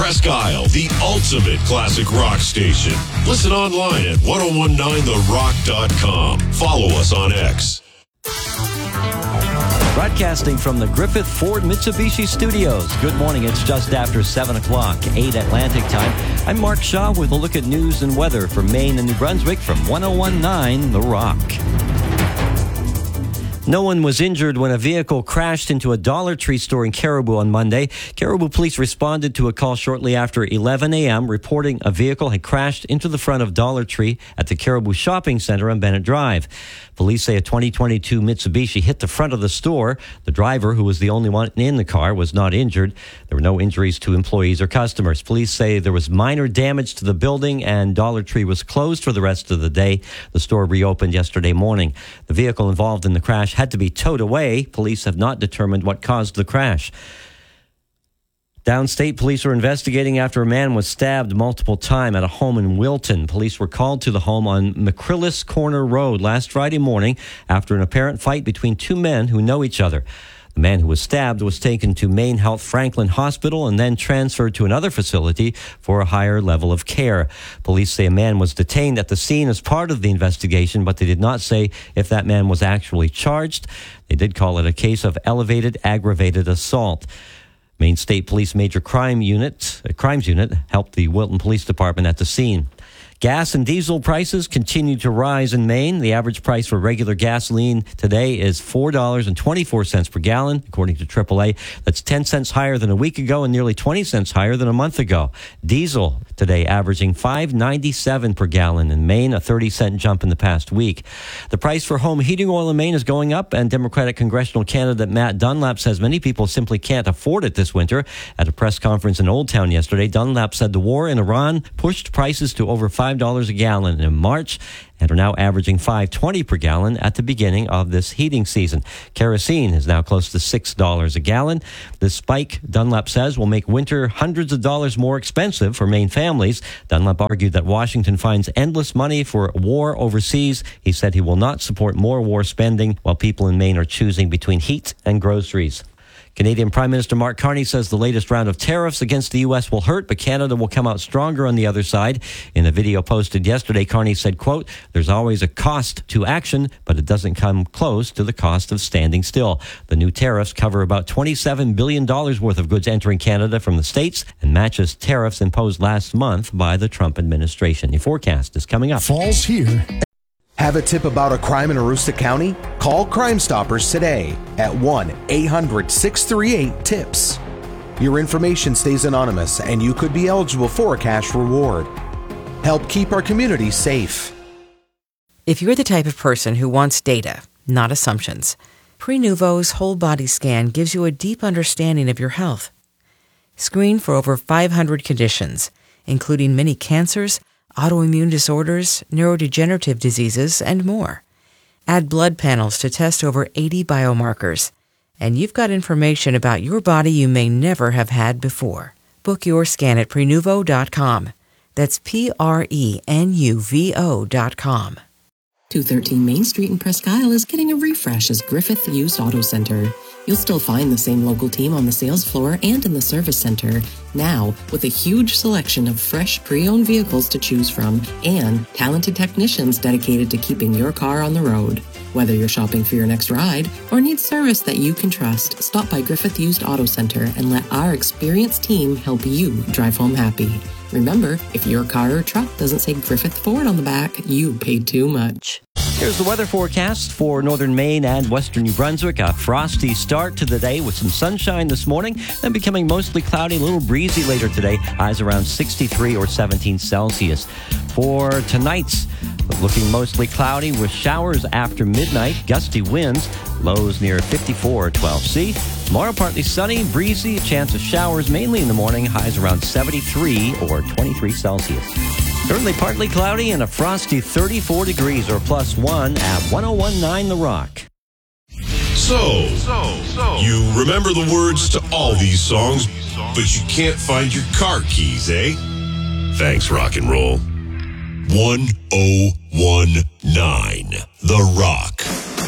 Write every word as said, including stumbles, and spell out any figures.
Presque Isle, the ultimate classic rock station. Listen online at ten nineteen the rock dot com. Follow us on X. Broadcasting from the Griffith Ford Mitsubishi Studios. Good morning. It's just after seven o'clock, eight Atlantic time. I'm Mark Shaw with a look at news and weather for Maine and New Brunswick from ten nineteen The Rock. No one was injured when a vehicle crashed into a Dollar Tree store in Caribou on Monday. Caribou police responded to a call shortly after eleven a.m. reporting a vehicle had crashed into the front of Dollar Tree at the Caribou Shopping Center on Bennett Drive. Police say a twenty twenty-two Mitsubishi hit the front of the store. The driver, who was the only one in the car, was not injured. There were no injuries to employees or customers. Police say there was minor damage to the building and Dollar Tree was closed for the rest of the day. The store reopened yesterday morning. The vehicle involved in the crash had to be towed away. Police have not determined what caused the crash. Downstate police are investigating after a man was stabbed multiple times at a home in Wilton. Police were called to the home on McCrillis Corner Road last Friday morning after an apparent fight between two men who know each other. The man who was stabbed was taken to Maine Health Franklin Hospital and then transferred to another facility for a higher level of care. Police say a man was detained at the scene as part of the investigation, but they did not say if that man was actually charged. They did call it a case of elevated aggravated assault. Maine State Police Major Crime Unit, uh, Crimes Unit helped the Wilton Police Department at the scene. Gas and diesel prices continue to rise in Maine. The average price for regular gasoline today is four dollars and twenty-four cents per gallon, according to triple A. That's ten cents higher than a week ago and nearly twenty cents higher than a month ago. Diesel today averaging five dollars and ninety-seven cents per gallon in Maine, a thirty cent jump in the past week. The price for home heating oil in Maine is going up, and Democratic congressional candidate Matt Dunlap says many people simply can't afford it this winter. At a press conference in Old Town yesterday, Dunlap said the war in Iran pushed prices to over five dollars a gallon in March and are now averaging five dollars and twenty cents per gallon at the beginning of this heating season. Kerosene is now close to six dollars a gallon. This spike, Dunlap says, will make winter hundreds of dollars more expensive for Maine families. Dunlap argued that Washington finds endless money for war overseas. He said he will not support more war spending while people in Maine are choosing between heat and groceries. Canadian Prime Minister Mark Carney says the latest round of tariffs against the U S will hurt, but Canada will come out stronger on the other side. In a video posted yesterday, Carney said, quote, "There's always a cost to action, but it doesn't come close to the cost of standing still." The new tariffs cover about twenty-seven billion dollars worth of goods entering Canada from the States and matches tariffs imposed last month by the Trump administration. The forecast is coming up. Falls here. Have a tip about a crime in Aroostook County? Call Crime Stoppers today at one eight hundred six three eight TIPS. Your information stays anonymous and you could be eligible for a cash reward. Help keep our community safe. If you're the type of person who wants data, not assumptions, Prenuvo's whole body scan gives you a deep understanding of your health. Screen for over five hundred conditions, including many cancers, autoimmune disorders, neurodegenerative diseases, and more. Add blood panels to test over eighty biomarkers, and you've got information about your body you may never have had before. Book your scan at Prenuvo dot com. That's P R E N U V O dot com. two thirteen Main Street in Presque Isle is getting a refresh as Griffith Used Auto Center. You'll still find the same local team on the sales floor and in the service center, now with a huge selection of fresh pre-owned vehicles to choose from and talented technicians dedicated to keeping your car on the road. Whether you're shopping for your next ride or need service that you can trust, stop by Griffith Used Auto Center and let our experienced team help you drive home happy. Remember, if your car or truck doesn't say Griffith Ford on the back, you paid too much. Here's the weather forecast for northern Maine and western New Brunswick. A frosty start to the day with some sunshine this morning, then becoming mostly cloudy, a little breezy later today. Highs around sixty-three or seventeen Celsius. For tonight's, looking mostly cloudy with showers after midnight, gusty winds, lows near fifty-four or twelve C. Tomorrow, partly sunny, breezy, a chance of showers mainly in the morning, highs around seventy-three or twenty-three Celsius. Currently partly cloudy and a frosty thirty-four degrees or plus one at ten nineteen The Rock. So, so, so, you remember the words to all these songs, but you can't find your car keys, eh? Thanks, rock and roll. ten nineteen The Rock.